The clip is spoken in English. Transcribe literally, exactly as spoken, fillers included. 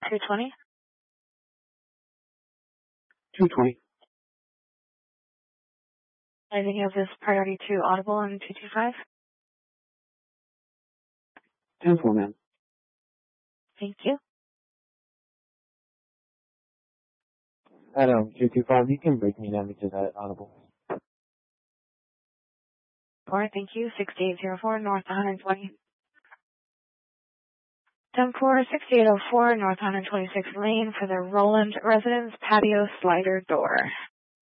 two twenty. two twenty. Anything of this priority to Audible and two two five? ten four, ma'am. Thank you. Adam, two two five, you can break me down because I Audible. Four, thank you. sixty-eight oh four North one twenty. ten four, sixty-eight oh four North one twenty-sixth Lane for the Roland Residence patio slider door.